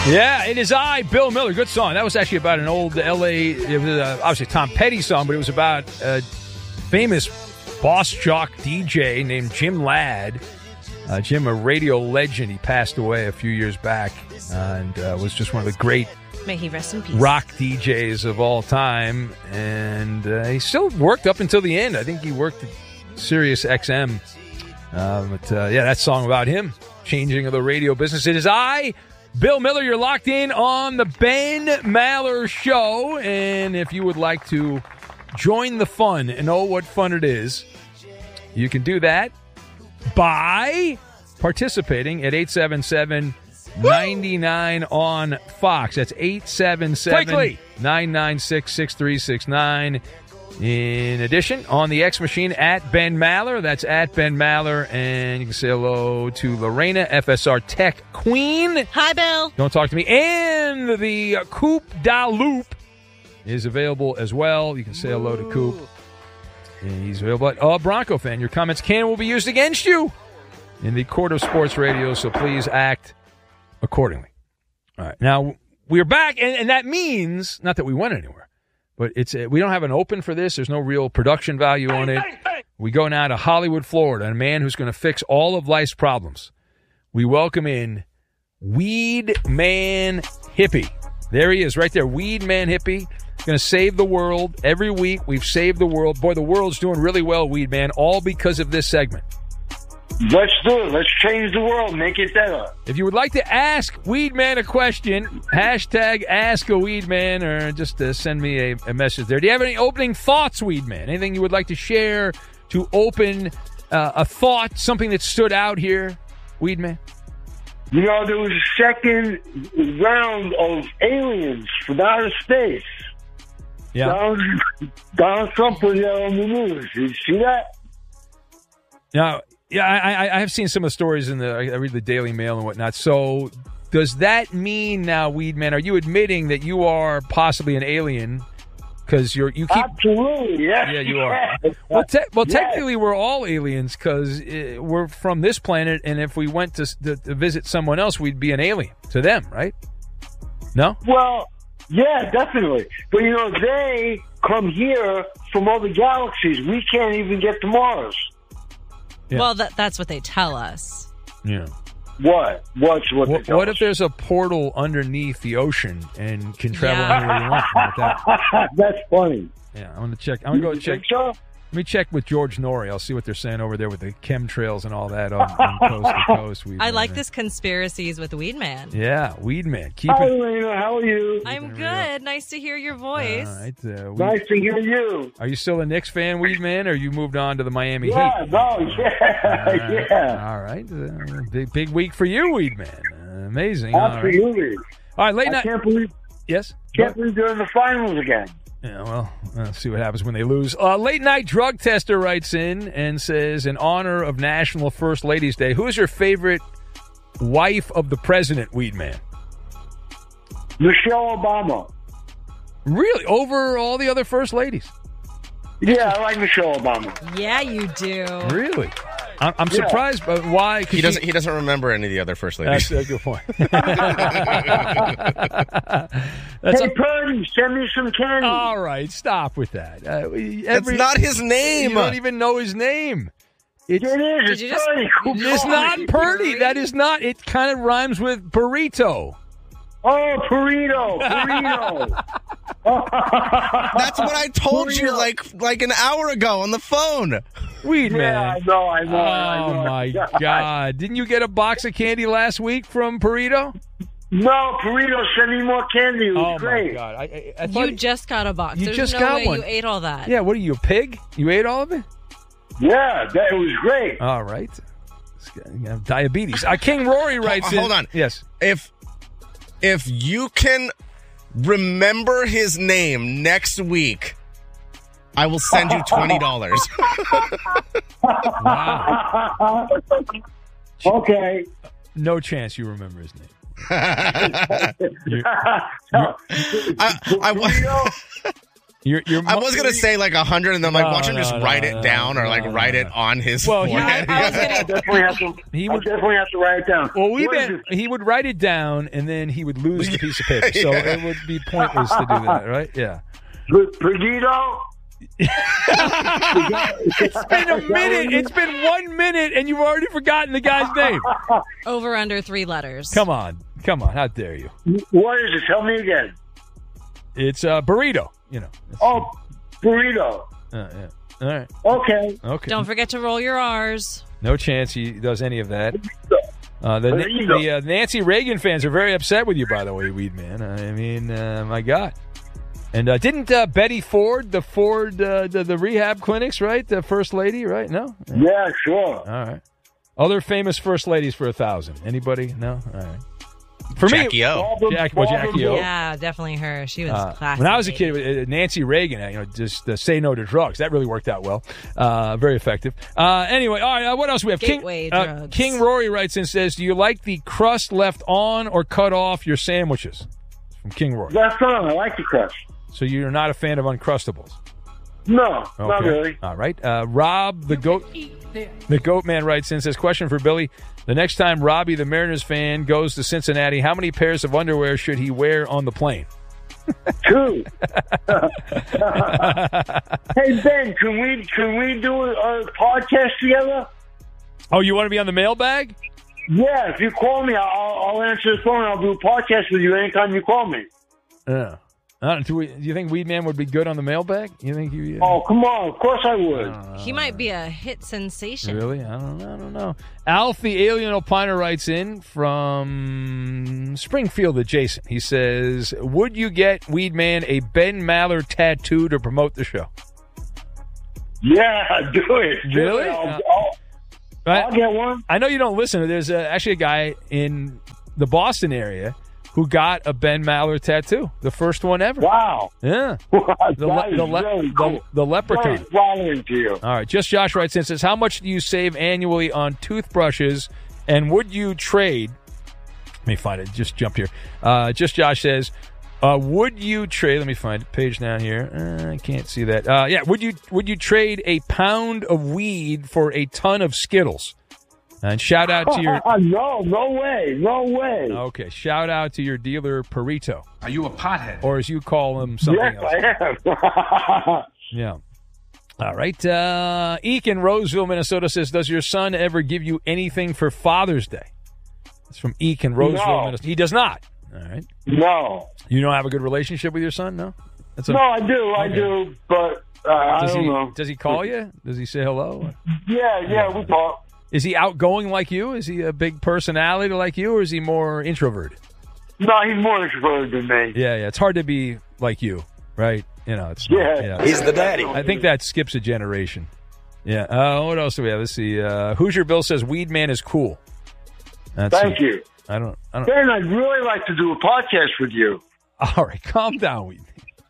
Yeah, it is I, Bill Miller. Good song. That was actually about an old L.A., it was obviously a Tom Petty song, but it was about a famous boss jock DJ named Jim Ladd. Jim, a radio legend. He passed away a few years back and was just one of the great May he rest in peace. rock DJs of all time. And he still worked up until the end. I think he worked at Sirius XM. Yeah, that song about him, changing of the radio business. It is I, Bill Miller. You're locked in on the Ben Maller Show. And if you would like to join the fun and know what fun it is, you can do that by participating at 877-99 on Fox. That's 877-996-6369. In addition, on the X machine at Ben Maller, that's at Ben Maller, and you can say hello to Lorena, FSR Tech Queen. Hi, Bill. Don't talk to me. And the Coop da Loop is available as well. You can say hello to Coop. And he's available. But Bronco fan, your comments will be used against you in the court of sports radio, so please act accordingly. All right. Now, we're back, and that means, not that we went anywhere, but we don't have an open for this. There's no real production value on it. We go now to Hollywood, Florida, a man who's going to fix all of life's problems. We welcome in Weed Man Hippie. There he is, right there. Weed Man Hippie. Going to save the world. Every week, we've saved the world. Boy, the world's doing really well, Weed Man, all because of this segment. Let's do it. Let's change the world. Make it better. If you would like to ask Weed Man a question, hashtag Ask a Weed Man, or just send me a message there. Do you have any opening thoughts, Weed Man? Anything you would like to share to open a thought, something that stood out here, Weed Man? You know, there was a second round of aliens from outer space. Yeah. Donald Trump was there on the news. Did you see that? Now, yeah, I have seen some of the stories I read the Daily Mail and whatnot. So does that mean now, Weed Man, are you admitting that you are possibly an alien? Because you keep absolutely, yes. Yeah, you are. Well, technically, we're all aliens because we're from this planet, and if we went to visit someone else, we'd be an alien to them, right? No? Well, yeah, definitely. But, you know, they come here from other galaxies. We can't even get to Mars. Yeah. Well, that's what they tell us. Yeah. What? What if there's a portal underneath the ocean and can travel anywhere you want like that? That's funny. Yeah, I'm going to check. I'm going to go check. So? Let me check with George Norrie. I'll see what they're saying over there with the chemtrails and all that on coast to coast. I like this conspiracies with Weed Man. Yeah, Weed Man. Hi, Lena. How are you? I'm good. Nice to hear your voice. All right. Nice to hear you. Are you still a Knicks fan, Weed Man, or you moved on to the Miami Heat? Yeah. All right. Big week for you, Weed Man. Amazing. Absolutely. All right, late night. I can't believe. Yes? Can't believe they're in the finals again. Yeah, well, let's see what happens when they lose. Late night drug tester writes in and says, in honor of National First Ladies Day, who is your favorite wife of the president, Weed Man? Michelle Obama. Really? Over all the other first ladies? Yeah, I like Michelle Obama. Yeah, you do. Really? I'm surprised, but why? He doesn't remember any of the other first ladies. That's a good point. Hey, Purdy, send me some candy. All right, stop with that. That's not his name. You don't even know his name. It is. It's Purdy. It's not Purdy. That is not. It kind of rhymes with burrito. Oh, burrito. That's what I told you like an hour ago on the phone. Weed Man. I know. Oh, my God. Didn't you get a box of candy last week from Burrito? No, Burrito, send me more candy. It was great. My God. I thought you just got a box. You There's just no got way one. You ate all that. Yeah, what are you, a pig? You ate all of it? Yeah, it was great. All right. You have diabetes. King Rory writes in. Hold on. Yes. If you can remember his name next week, I will send you $20. Wow. Okay. No chance you remember his name. I was going to say like 100, and then like watch him just write it down or like write it on his forehead. I definitely have to. I definitely have to write it down. Well, he would write it down, and then he would lose the piece of paper. So it would be pointless to do that, right? Yeah. Perdido? It's been a minute. It's been 1 minute, and you've already forgotten the guy's name. Over under 3 letters. Come on. How dare you? What is it? Tell me again. It's burrito. You know. Oh, burrito. Yeah. All right. Okay. Don't forget to roll your R's. No chance he does any of that. The Nancy Reagan fans are very upset with you, by the way, Weed Man. I mean, my God. And didn't Betty Ford, the rehab clinics, right? The first lady, right? No? Yeah, sure. All right. Other famous first ladies for 1,000. Anybody? No? All right. For Jackie me, O. Jackie O. Yeah, definitely her. She was classic. When I was a kid, Nancy Reagan, just say no to drugs. That really worked out well. Very effective. Anyway, all right. What else we have? Gateway drugs. King Rory writes in and says, "Do you like the crust left on or cut off your sandwiches?" From King Rory. That's on. I like the crust. So you're not a fan of Uncrustables? No, not really. All right. Rob, the goat man writes in and says, question for Billy. The next time Robbie, the Mariners fan, goes to Cincinnati, how many pairs of underwear should he wear on the plane? 2. Hey, Ben, can we do a podcast together? Oh, you want to be on the mailbag? Yeah, if you call me, I'll answer the phone. I'll do a podcast with you anytime you call me. Yeah. Do you think Weed Man would be good on the mailbag? You think you? Oh, come on! Of course I would. He might be a hit sensation. Really? I don't know. Alf the Alien Opiner writes in from Springfield adjacent. He says, "Would you get Weed Man a Ben Maller tattoo to promote the show?" Yeah, do it. Really? I'll get one. I know you don't listen. There's actually a guy in the Boston area who got a Ben Maller tattoo, the first one ever. Wow. Yeah. The leprechaun. Very following to you. All right. Just Josh writes in and says, how much do you save annually on toothbrushes, and would you trade? Let me find it. Just jump here. Just Josh says, would you trade? Let me find it. Page down here. I can't see that. Yeah. Would you trade a pound of weed for a ton of Skittles? And shout out to your... No way. Okay, shout out to your dealer, Perito. Are you a pothead? Or as you call him, something else. Yes, I am. Yeah. All right. Eek in Roseville, Minnesota says, does your son ever give you anything for Father's Day? It's from Eek in Roseville, Minnesota. He does not. All right. No. You don't have a good relationship with your son, no? No, I do. I do, but I don't know. Does he call you? Does he say hello? Yeah, we talk. Is he outgoing like you? Is he a big personality like you, or is he more introverted? No, he's more introverted than me. Yeah. It's hard to be like you, right? It's He's the daddy. I think that skips a generation. Yeah. What else do we have? Let's see. Hoosier Bill says Weed Man is cool. Thank you. I don't. Ben, I'd really like to do a podcast with you. All right, calm down, Weed Man.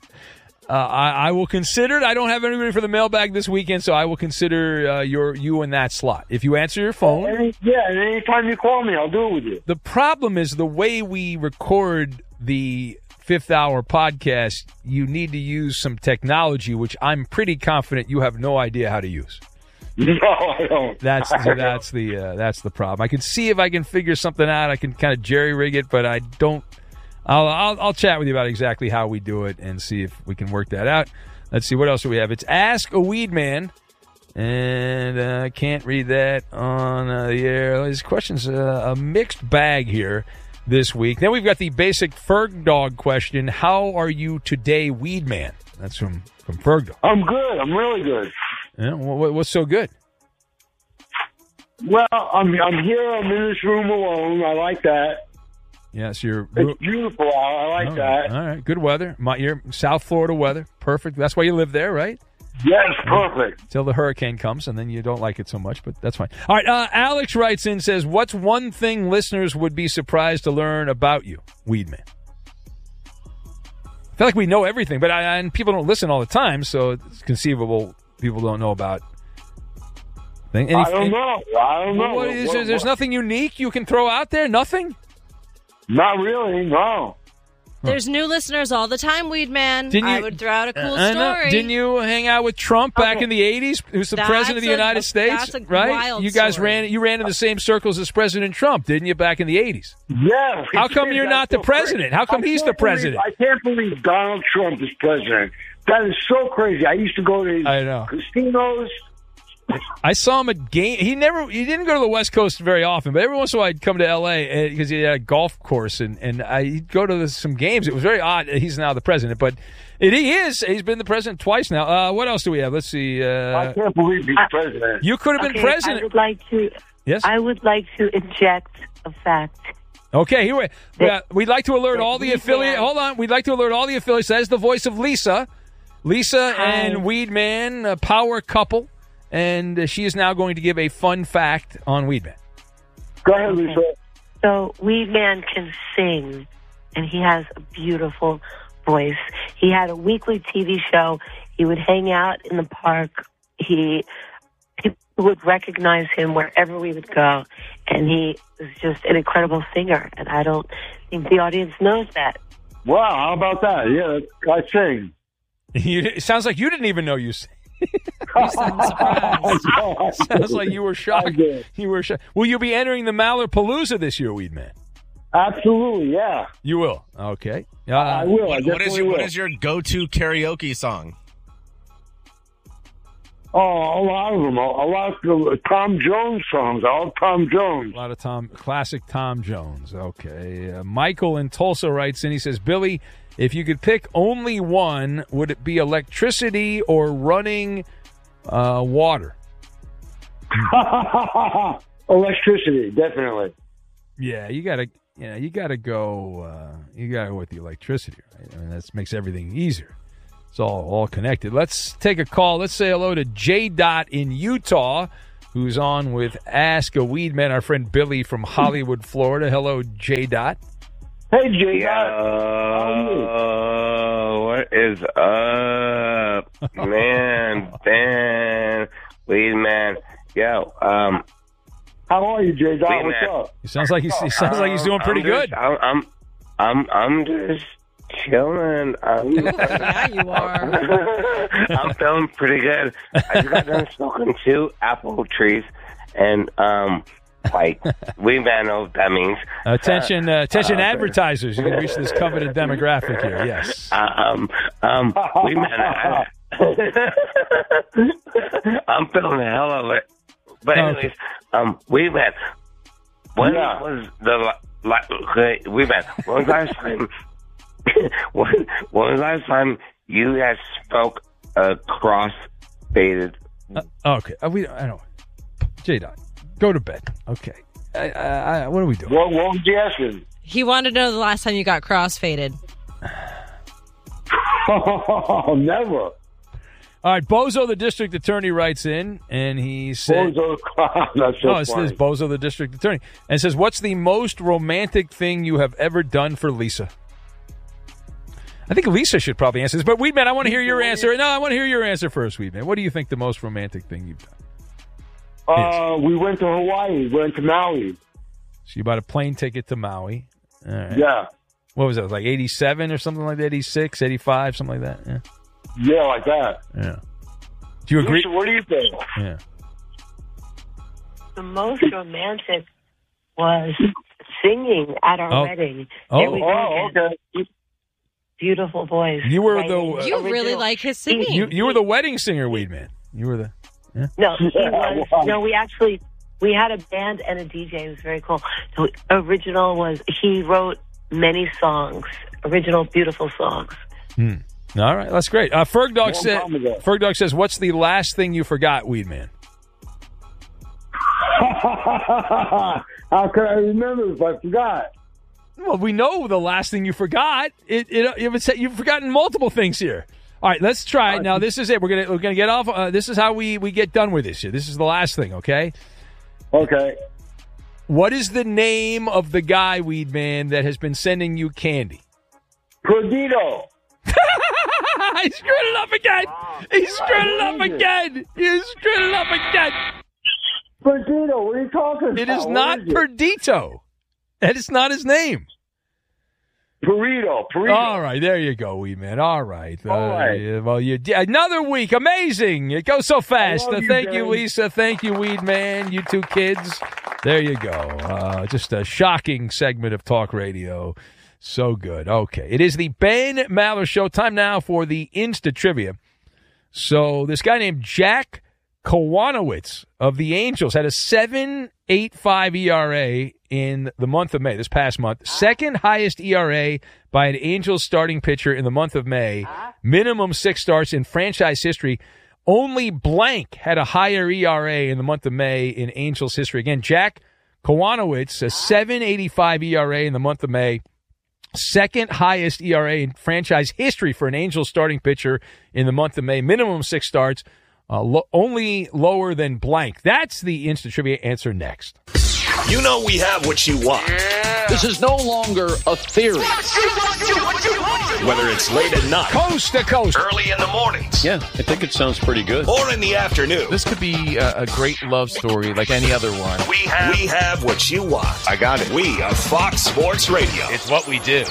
I will consider it. I don't have anybody for the mailbag this weekend, so I will consider you in that slot. If you answer your phone. Anytime you call me, I'll do it with you. The problem is the way we record the Fifth Hour podcast, you need to use some technology, which I'm pretty confident you have no idea how to use. No, I don't. That's the problem. I can see if I can figure something out. I can kind of jerry rig it, but I don't. I'll chat with you about exactly how we do it and see if we can work that out. Let's see, what else do we have? It's Ask a Weed Man, and I can't read that on the air. These questions, a mixed bag here this week. Then we've got the basic Ferg Dog question. How are you today, Weed Man? That's from Ferg Dog. I'm good. I'm really good. Yeah, what's so good? Well, I'm here. I'm in this room alone. I like that. Yes, it's beautiful out. I like that. All right, good weather. Your South Florida weather, perfect. That's why you live there, right? Yes, perfect. Until the hurricane comes, and then you don't like it so much, but that's fine. All right, Alex writes in, says, what's one thing listeners would be surprised to learn about you, Weed Man? I feel like we know everything, but and people don't listen all the time, so it's conceivable people don't know about things. I don't know. There's nothing unique you can throw out there? Nothing? Not really, no. There's new listeners all the time, Weed Man. I would throw out a cool story. Didn't you hang out with Trump back in the 80s? He was the president of the United States, that's a right? wild You guys story. ran in the same circles as President Trump, didn't you, back in the 80s? Yeah. How come you're not the president? How come he's the president? I can't believe Donald Trump is president. That is so crazy. I used to go to casinos. I saw him at game. He didn't go to the West Coast very often, but every once in a while I'd come to L.A. because he had a golf course, and he'd go to some games. It was very odd. He's now the president, but he is. He's been the president twice now. What else do we have? Let's see. I can't believe he's president. You could have been president. I would like to. Yes. I would like to inject a fact. Okay, here we'd like to alert all the affiliates. Hold on, we'd like to alert all the affiliates. That is the voice of Lisa. Lisa and Weedman, a power couple. And she is now going to give a fun fact on Weedman. Go ahead, Lisa. So Weedman can sing, and he has a beautiful voice. He had a weekly TV show. He would hang out in the park. People would recognize him wherever we would go, and he was just an incredible singer. And I don't think the audience knows that. Wow, how about that? Yeah, I sing. It sounds like you didn't even know you sang. You sound surprised. Sounds like you were shocked. You were shocked. Will you be entering the Mallerpalooza this year, Weedman? Absolutely, yeah. You will. Okay. I will. What is your go-to karaoke song? Oh, a lot of them. A lot of Tom Jones songs. All Tom Jones. A lot of classic Tom Jones. Okay. Michael in Tulsa writes in. He says, Billy, if you could pick only one, would it be electricity or running water? Electricity, definitely. Yeah, you gotta go. You gotta go with the electricity, right? I mean, that makes everything easier. It's all connected. Let's take a call. Let's say hello to J. Dot in Utah, who's on with Ask a Weedman. Our friend Billy from Hollywood, Florida. Hello, J. Dot. Hey, J. What is up, man? Dan, Weedman. Yo, how are you, J. Dot? What's up? He sounds like he's doing pretty good. I'm just chilling. Yeah, you are. I'm feeling pretty good. I just got done smoking 2 apple trees, and Weedman knows what that means. Attention, advertisers! You can reach this coveted demographic here. Yes. Weedman, I'm feeling the hell of it. But anyways, Weedman, when was the Weedman? When was last time? when was last time you guys spoke a cross-faded? Okay, I don't. J. Dot, go to bed. Okay. What are we doing? What was he asking? He wanted to know the last time you got cross-faded. Never. All right, Bozo, the district attorney, writes in, and he said... Bozo, that's so it says Bozo, the district attorney, and says, what's the most romantic thing you have ever done for Lisa? I think Lisa should probably answer this, but Weedman, I want to hear your answer. No, I want to hear your answer first, Weedman. What do you think the most romantic thing you've done? We went to Hawaii. We went to Maui. So you bought a plane ticket to Maui. All right. Yeah. What was that, like 87 or something like that, 86, 85, something like that? Yeah. Yeah, like that. Yeah. Do you agree? Lisa, what do you think? Yeah. The most romantic was singing at our wedding. Okay. Beautiful voice. You were You really like his singing. You were the wedding singer, Weedman. You were the... Yeah. No, he was. No, we had a band and a DJ. It was very cool. The original was, he wrote many songs, original beautiful songs. All right, that's great. Ferg Dog says, what's the last thing you forgot, Weedman? How could I remember if I forgot? Well, we know the last thing you forgot. You've forgotten multiple things here. All right, let's try it. Now, this is it. We're gonna get off. This is how we get done with this. This is the last thing, okay? Okay. What is the name of the guy, Weedman, that has been sending you candy? Perdido. He screwed it up again. He screwed it up again. He screwed it up again. Perdido, what are you talking about? It is not Perdito. That is not his name. Burrito. All right, there you go, Weed Man. All right. All right. Well, another week. Amazing. It goes so fast. Thank you, Dan. Lisa. Thank you, Weed Man. You two kids. There you go. Just a shocking segment of talk radio. So good. Okay. It is the Ben Maller Show. Time now for the Insta Trivia. So this guy named Jack Kowanowitz of the Angels had a 7.85 ERA in the month of May, this past month. Second highest ERA by an Angels starting pitcher in the month of May. Minimum 6 starts in franchise history. Only blank had a higher ERA in the month of May in Angels history. Again, Jack Kowanowitz, a 7.85 ERA in the month of May. Second highest ERA in franchise history for an Angels starting pitcher in the month of May. Minimum 6 starts. Only lower than blank. That's the instant trivia answer next. You know we have what you want. This is no longer a theory. Whether it's late at night, Coast to coast, early in the mornings, Yeah, I think it sounds pretty good. or in the afternoon, This could be a great love story like any other one. we have what you want. I got it. We are Fox Sports Radio. It's what we do.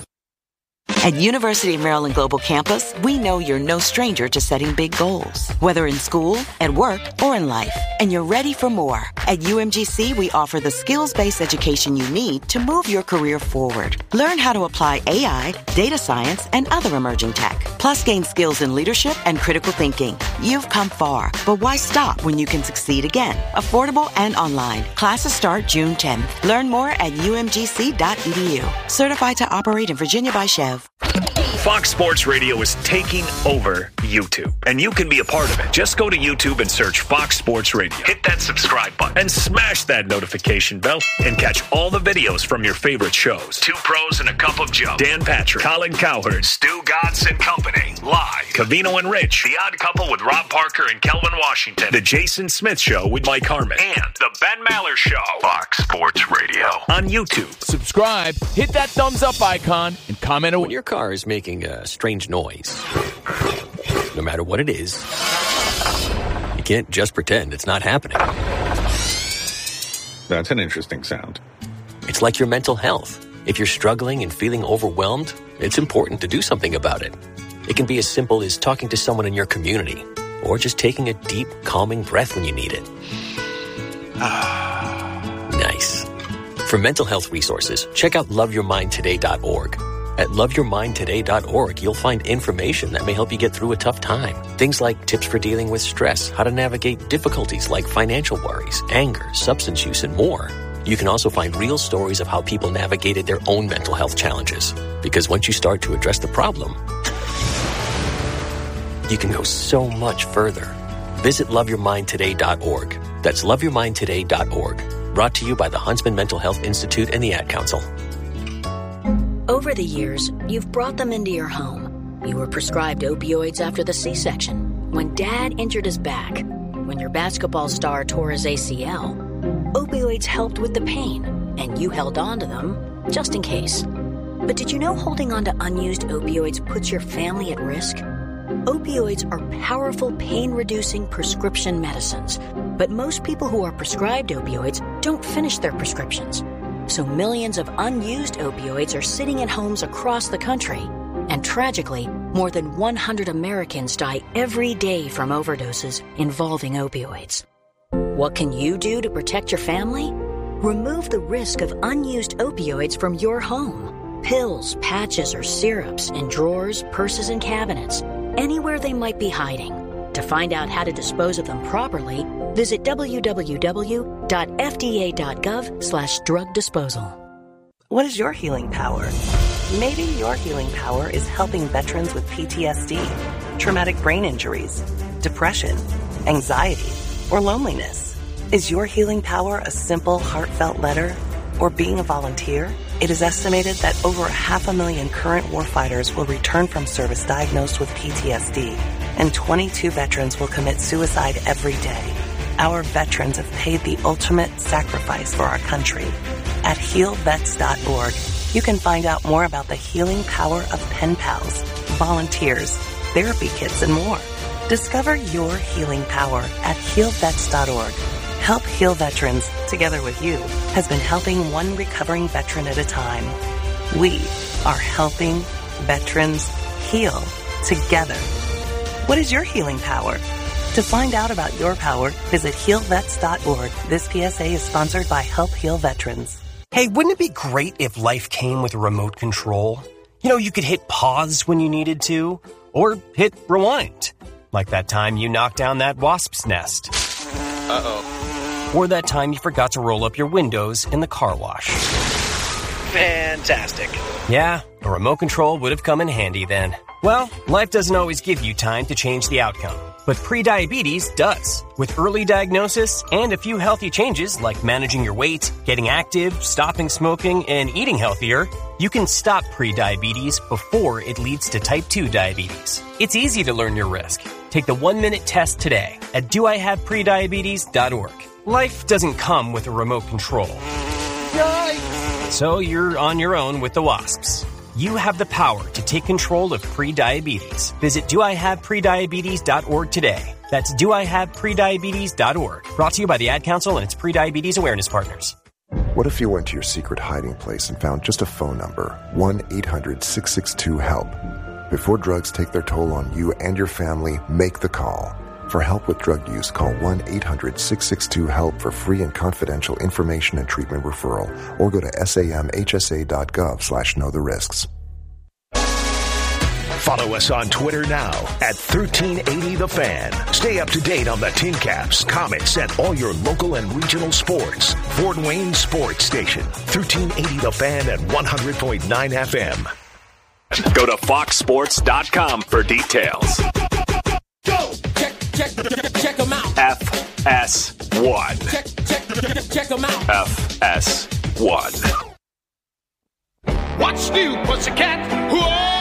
At University of Maryland Global Campus, we know you're no stranger to setting big goals, whether in school, at work, or in life, and you're ready for more. At UMGC, we offer the skills-based education you need to move your career forward. Learn how to apply AI, data science, and other emerging tech, plus gain skills in leadership and critical thinking. You've come far, but why stop when you can succeed again? Affordable and online. Classes start June 10th. Learn more at umgc.edu. Certified to operate in Virginia by Chev. Fox Sports Radio is taking over YouTube, and you can be a part of it. Just go to YouTube and search Fox Sports Radio. Hit that subscribe button and smash that notification bell and catch all the videos from your favorite shows. Two Pros and a Cup of Joe, Dan Patrick, Colin Cowherd, Stu Godson and Company, Live, Covino and Rich, The Odd Couple with Rob Parker and Kelvin Washington, The Jason Smith Show with Mike Harmon, and The Ben Maller Show. Fox Sports Radio on YouTube. Subscribe, hit that thumbs up icon, and comment. When your car is making a strange noise, no matter what it is, you can't just pretend it's not happening. That's an interesting sound. It's like your mental health. If you're struggling and feeling overwhelmed, it's important to do something about it. It can be as simple as talking to someone in your community, or just taking a deep, calming breath when you need it. Nice. For mental health resources, check out loveyourmindtoday.org. At loveyourmindtoday.org, you'll find information that may help you get through a tough time. Things like tips for dealing with stress, how to navigate difficulties like financial worries, anger, substance use, and more. You can also find real stories of how people navigated their own mental health challenges. Because once you start to address the problem, you can go so much further. Visit loveyourmindtoday.org. That's loveyourmindtoday.org. Brought to you by the Huntsman Mental Health Institute and the Ad Council. Over the years, you've brought them into your home. You were prescribed opioids after the C-section, when Dad injured his back, when your basketball star tore his ACL. Opioids helped with the pain, and you held on to them just in case. But did you know holding on to unused opioids puts your family at risk? Opioids are powerful pain-reducing prescription medicines, but most people who are prescribed opioids don't finish their prescriptions. So millions of unused opioids are sitting in homes across the country. And tragically, more than 100 Americans die every day from overdoses involving opioids. What can you do to protect your family? Remove the risk of unused opioids from your home. Pills, patches, or syrups in drawers, purses, and cabinets, anywhere they might be hiding. To find out how to dispose of them properly, visit www.fda.gov/drug disposal. What is your healing power? Maybe your healing power is helping veterans with PTSD, traumatic brain injuries, depression, anxiety, or loneliness. Is your healing power a simple, heartfelt letter or being a volunteer? It is estimated that over 500,000 current warfighters will return from service diagnosed with PTSD, and 22 veterans will commit suicide every day. Our veterans have paid the ultimate sacrifice for our country. At healvets.org, you can find out more about the healing power of pen pals, volunteers, therapy kits, and more. Discover your healing power at healvets.org. Help Heal Veterans, together with you, has been helping one recovering veteran at a time. We are helping veterans heal together. What is your healing power? To find out about your power, visit healvets.org. This PSA is sponsored by Help Heal Veterans. Hey, wouldn't it be great if life came with a remote control? You know, you could hit pause when you needed to, or hit rewind. Like that time you knocked down that wasp's nest. Uh-oh. Or that time you forgot to roll up your windows in the car wash. Fantastic. Yeah, a remote control would have come in handy then. Well, life doesn't always give you time to change the outcome, but prediabetes does. With early diagnosis and a few healthy changes like managing your weight, getting active, stopping smoking, and eating healthier, you can stop prediabetes before it leads to type 2 diabetes. It's easy to learn your risk. Take the 1-minute test today at doihaveprediabetes.org. Life doesn't come with a remote control. Yikes! So you're on your own with the wasps. You have the power to take control of prediabetes. Visit doihaveprediabetes.org today. That's doihaveprediabetes.org. Brought to you by the Ad Council and its prediabetes awareness partners. What if you went to your secret hiding place and found just a phone number, 1-800-662-HELP? Before drugs take their toll on you and your family, make the call. For help with drug use, call 1-800-662-HELP for free and confidential information and treatment referral, or go to samhsa.gov/knowtherisks. Follow us on Twitter now at 1380TheFan. Stay up to date on the Tin Caps, Comets, and all your local and regional sports. Fort Wayne Sports Station, 1380 The Fan and 100.9 FM. Go to foxsports.com for details. Go! Check them out. FS1. Check them out. FS1. What's new, pussycat? Whoa!